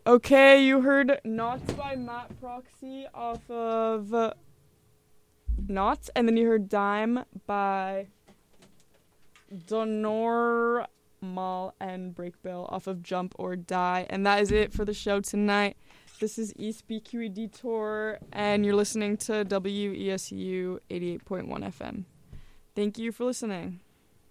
Okay, you heard Knots by Matt Proxy off of Knots, and then you heard Dime by Donor Mal and Breakbill off of Jump or Die. And that is it for the show tonight. This is East BQE Detour, and you're listening to WESU 88.1 FM. Thank you for listening.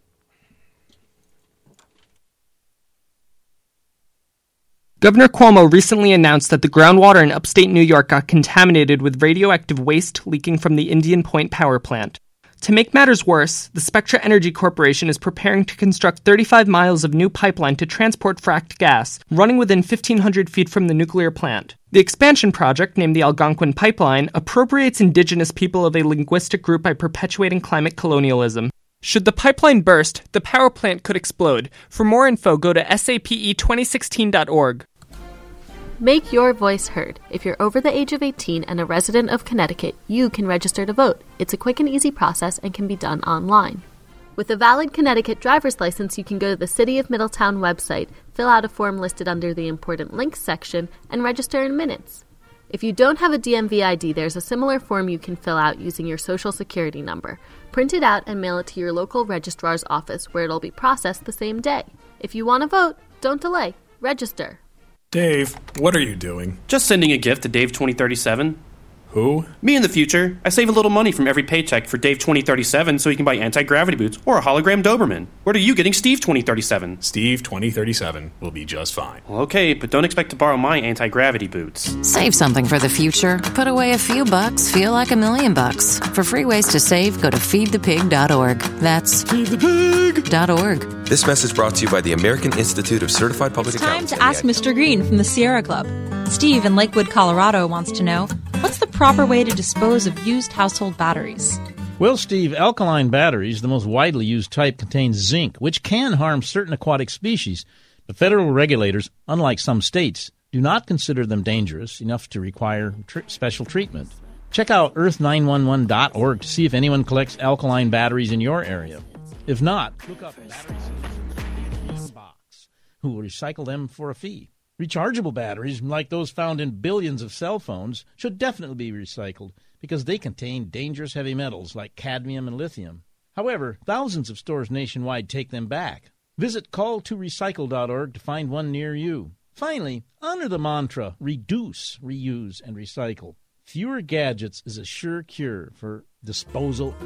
Governor Cuomo recently announced that the groundwater in upstate New York got contaminated with radioactive waste leaking from the Indian Point power plant. To make matters worse, the Spectra Energy Corporation is preparing to construct 35 miles of new pipeline to transport fracked gas, running within 1,500 feet from the nuclear plant. The expansion project, named the Algonquin Pipeline, appropriates indigenous people of a linguistic group by perpetuating climate colonialism. Should the pipeline burst, the power plant could explode. For more info, go to sape2016.org. Make your voice heard. If you're over the age of 18 and a resident of Connecticut, you can register to vote. It's a quick and easy process and can be done online. With a valid Connecticut driver's license, you can go to the City of Middletown website, fill out a form listed under the Important Links section, and register in minutes. If you don't have a DMV ID, there's a similar form you can fill out using your Social Security number. Print it out and mail it to your local registrar's office, where it'll be processed the same day. If you want to vote, don't delay. Register. Dave, what are you doing? Just sending a gift to Dave 2037. Who? Me in the future. I save a little money from every paycheck for Dave 2037 so he can buy anti-gravity boots or a hologram Doberman. What are you getting Steve 2037? Steve 2037 will be just fine. Well, okay, but don't expect to borrow my anti-gravity boots. Save something for the future. Put away a few bucks, feel like $1,000,000. For free ways to save, go to feedthepig.org. That's feedthepig.org. This message brought to you by the American Institute of Certified Public Accountants. Time to ask Mr. Green from the Sierra Club. Steve in Lakewood, Colorado wants to know, what's the proper way to dispose of used household batteries? Well, Steve, alkaline batteries, the most widely used type, contain zinc, which can harm certain aquatic species. But federal regulators, unlike some states, do not consider them dangerous enough to require special treatment. Check out earth911.org to see if anyone collects alkaline batteries in your area. If not, look up Batteries Box, who will recycle them for a fee. Rechargeable batteries, like those found in billions of cell phones, should definitely be recycled because they contain dangerous heavy metals like cadmium and lithium. However, thousands of stores nationwide take them back. Visit calltorecycle.org to find one near you. Finally, honor the mantra, reduce, reuse, and recycle. Fewer gadgets is a sure cure for disposal